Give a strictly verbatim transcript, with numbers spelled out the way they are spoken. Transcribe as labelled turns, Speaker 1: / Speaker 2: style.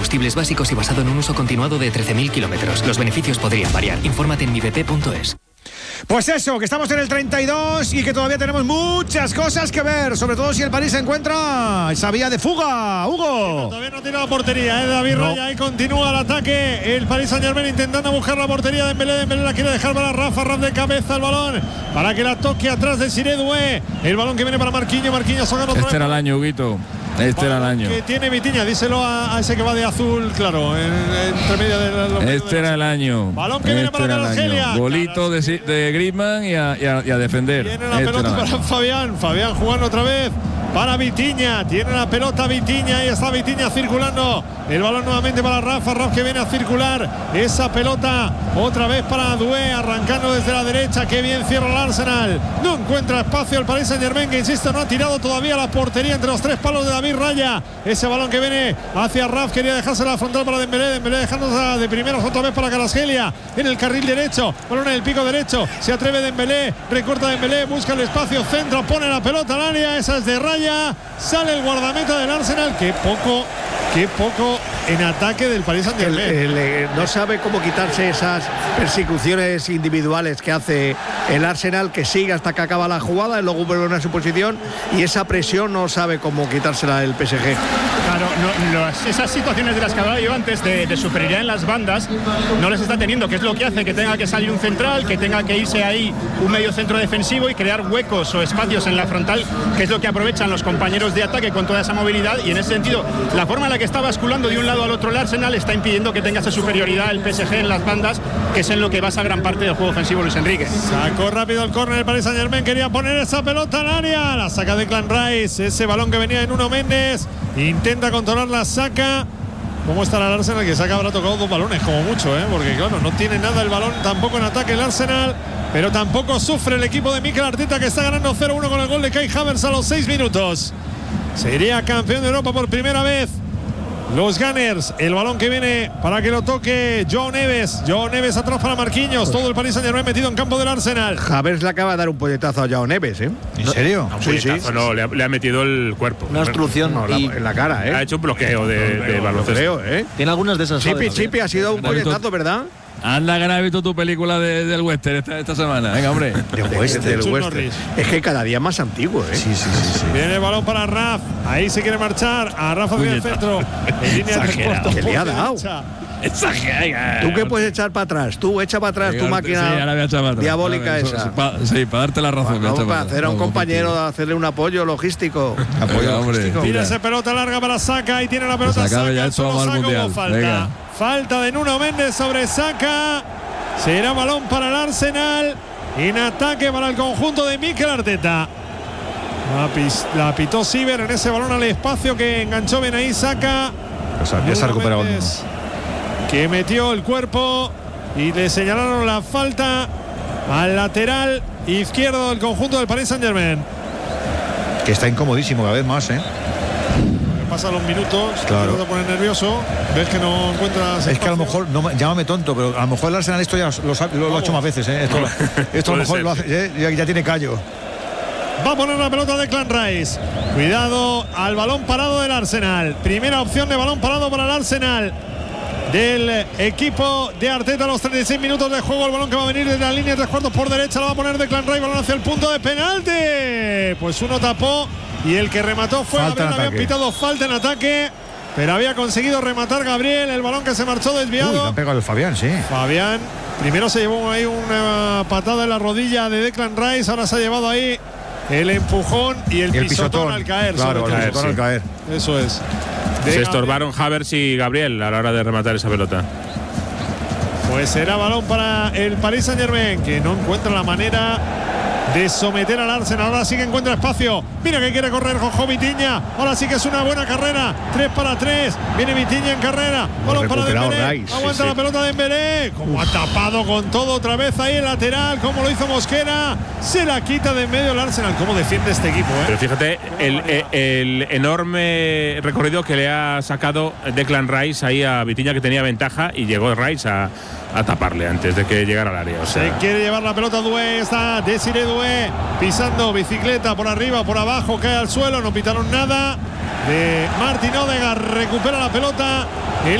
Speaker 1: combustibles básicos y basado en un uso continuado de trece mil kilómetros. Los beneficios podrían variar. Infórmate en mi b p punto es.
Speaker 2: Pues eso, que estamos en el treinta y dos y que todavía tenemos muchas cosas que ver, sobre todo si el París se encuentra esa vía de fuga. Hugo.
Speaker 3: Sí, todavía no ha tirado portería, ¿eh? David
Speaker 2: no.
Speaker 3: Raya, ahí continúa el ataque. El Paris Saint-Germain intentando buscar la portería de Dembélé. Dembélé la quiere dejar para Rafa, Rafa de cabeza el balón para que la toque atrás de Siré Doué. El balón que viene para Marquinhos, Marquinhos sacando otra
Speaker 4: Este era el año, Huguito. Este era el año.
Speaker 3: Que tiene Vitinha, díselo a, a ese que va de azul, claro, en, entre medio de los.
Speaker 4: Este era el año.
Speaker 3: Balón que
Speaker 4: este
Speaker 3: viene para Argelia.
Speaker 4: Golito de, de Griezmann y a, y, a, y a defender.
Speaker 3: Tiene la
Speaker 4: este
Speaker 3: pelota para Fabián. Fabián jugando otra vez para Vitinha. Tiene la pelota Vitinha y está Vitinha circulando. El balón nuevamente para Rafa. Rafa que viene a circular esa pelota otra vez para Doué, arrancando desde la derecha. Qué bien cierra el Arsenal. No encuentra espacio el Paris Saint-Germain, que insisto, no ha tirado todavía la portería entre los tres palos de David Raya. Ese balón que viene hacia Rafa, quería dejarse la frontal para Dembélé. Dembélé dejándose de primeros otra vez para Kvaratskhelia en el carril derecho. Balón en el pico derecho. Se atreve Dembélé, recorta Dembélé, busca el espacio, centra, pone la pelota al área. Esa es de Raya. Sale el guardameta del Arsenal. Qué poco, qué poco en ataque del Paris Saint-Germain.
Speaker 5: El, el, el, no sabe cómo quitarse esas persecuciones individuales que hace el Arsenal, que sigue hasta que acaba la jugada y luego vuelve a su posición, y esa presión no sabe cómo quitársela el P S G.
Speaker 6: Claro, no, los, esas situaciones de las que hablaba yo antes de, de superioridad en las bandas no les está teniendo, que es lo que hace que tenga que salir un central, que tenga que irse ahí un medio centro defensivo y crear huecos o espacios en la frontal, que es lo que aprovechan los compañeros de ataque con toda esa movilidad. Y en ese sentido, la forma en la que está basculando de un lado al otro el Arsenal está impidiendo que tenga esa superioridad el P S G en las bandas, que es en lo que basa gran parte del juego ofensivo Luis Enrique.
Speaker 3: Sacó rápido el córner el Paris Saint-Germain, quería poner esa pelota al área, la saca Declan Rice, ese balón que venía de Nuno Méndez, intenta controlar, la saca. ¿Cómo estará el Arsenal? Que saca, habrá tocado dos balones como mucho, ¿eh? Porque claro, no tiene nada el balón tampoco en ataque el Arsenal, pero tampoco sufre el equipo de Mikel Arteta, que está ganando cero uno con el gol de Kai Havertz a los seis minutos. Sería campeón de Europa por primera vez los Gunners. El balón que viene para que lo toque Joao Neves. Joao Neves atrás para Marquinhos. Todo el Paris Saint-Germain metido en campo del Arsenal.
Speaker 5: Havertz le acaba de dar un puñetazo a Joao Neves, ¿eh?
Speaker 2: ¿En serio?
Speaker 7: No,
Speaker 5: sí, sí.
Speaker 7: no, le ha, le ha metido el cuerpo.
Speaker 8: Una obstrucción.
Speaker 5: No, la, en la cara, ¿eh?
Speaker 7: Ha hecho un bloqueo de,
Speaker 5: no,
Speaker 7: de
Speaker 5: no,
Speaker 7: baloncesto.
Speaker 5: Creo, ¿eh?
Speaker 8: Tiene algunas de esas.
Speaker 5: Chipi, Chipi ha sido un puñetazo, ¿verdad?
Speaker 4: Anda, que no has visto tu película de, del western esta, esta semana. Venga, hombre.
Speaker 5: De western, del western. Es que cada día más antiguo, ¿eh?
Speaker 2: Sí, sí, sí, sí.
Speaker 3: Viene el balón para Raf. Ahí se quiere marchar. A Rafa hacia el centro. En línea de tres cuartos.
Speaker 5: Que le ha dado.
Speaker 4: Exagera.
Speaker 5: ¿Tú qué puedes echar para atrás? Tú echa para atrás tu máquina
Speaker 4: sí, ahora voy a echar para atrás.
Speaker 5: diabólica
Speaker 4: Eso,
Speaker 5: esa.
Speaker 4: Pa, sí, para darte la razón.
Speaker 5: Vamos, para hacer a un compañero, hacerle un apoyo logístico.
Speaker 4: Apoyo Venga, logístico.
Speaker 3: Tira esa pelota larga para Saka y tiene la pelota
Speaker 4: Saka,
Speaker 3: Saka.
Speaker 4: ya esto vamos al mundial.
Speaker 3: Falta.
Speaker 4: Venga.
Speaker 3: Falta de Nuno Méndez sobre Saka. Será balón para el Arsenal. En ataque para el conjunto de Mikel Arteta. La, pis, la pitó Siver en ese balón al espacio que enganchó bien ahí Saka.
Speaker 2: O sea, ya se ha recuperado el
Speaker 3: que metió el cuerpo y le señalaron la falta al lateral izquierdo del conjunto del Paris Saint-Germain.
Speaker 2: Que está incomodísimo cada vez más, ¿eh?
Speaker 3: Pasan los minutos,
Speaker 2: claro.
Speaker 3: Te pones nervioso, ves que no encuentras espacio.
Speaker 2: Es que a lo mejor, no, llámame tonto, pero a lo mejor el Arsenal esto ya lo, lo, lo ha hecho más veces, ¿eh? Esto, esto a lo mejor ser, lo hace, ¿eh? ya, ya tiene callo.
Speaker 3: Va a poner la pelota de Declan Rice. Cuidado al balón parado del Arsenal. Primera opción de balón parado para el Arsenal del equipo de Arteta a los treinta y seis minutos de juego. El balón que va a venir desde la línea de tres cuartos por derecha. Lo va a poner Declan Rice. Balón hacia el punto de penalti. Pues uno tapó y el que remató fue
Speaker 2: falta
Speaker 3: Gabriel. Había pitado falta en ataque, pero había conseguido rematar Gabriel. El balón que se marchó desviado.
Speaker 2: Uy, le han pegado el Fabián, sí.
Speaker 3: Fabián primero se llevó ahí una patada en la rodilla de Declan Rice. Ahora se ha llevado ahí el empujón y el,
Speaker 2: y el
Speaker 3: pisotón,
Speaker 2: pisotón
Speaker 3: al caer.
Speaker 2: Claro, el pisotón
Speaker 7: sí.
Speaker 2: al caer.
Speaker 3: Eso es.
Speaker 7: De se estorbaron Havertz y Gabriel a la hora de rematar esa pelota.
Speaker 3: Pues será balón para el Paris Saint-Germain, que no encuentra la manera de someter al Arsenal. Ahora sí que encuentra espacio. Mira que quiere correr Jojo Vitinha. Ahora sí que es una buena carrera. tres para tres. Viene Vitinha en carrera. Balón para Dembélé.
Speaker 5: Rice,
Speaker 3: Aguanta
Speaker 5: sí,
Speaker 3: la
Speaker 5: sí.
Speaker 3: pelota de Dembélé. Como ha tapado con todo otra vez ahí el lateral. Como lo hizo Mosquera. Se la quita de en medio el Arsenal. ¿Cómo defiende este equipo? ¿eh?
Speaker 7: Pero fíjate el, el, el enorme recorrido que le ha sacado Declan Rice ahí a Vitinha, que tenía ventaja, y llegó Rice a, a taparle antes de que llegara al área. O sea,
Speaker 3: se quiere llevar la pelota Doué. Está Desiré Doué pisando bicicleta por arriba, por abajo, cae al suelo. No pitaron nada de Martin Odegaard. Recupera la pelota.